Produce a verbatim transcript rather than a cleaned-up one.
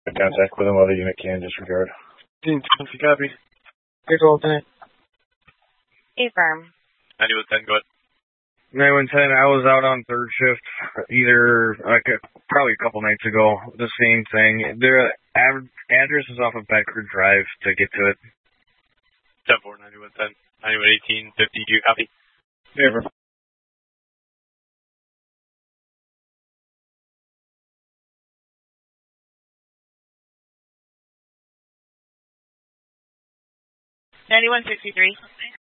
Contact with him, other unit can disregard. If you copy. Here's Lieutenant. Affirm. ninety-one ten, go ahead. ninety-one ten, I was out on third shift either, like, a, probably a couple nights ago. The same thing. Their ad- address is off of Bedford Drive to get to it. ten four, ninety-one ten, ninety-one eighteen, fifty, do you copy? Never. ninety-one sixty-three.